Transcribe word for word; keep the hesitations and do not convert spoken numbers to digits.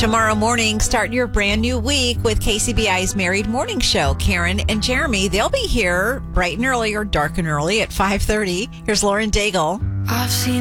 Tomorrow morning, start your brand new week with K C B I's Married Morning Show. Karen and Jeremy, they'll be here bright and early or dark and early at five thirty. Here's Lauren Daigle. I've seen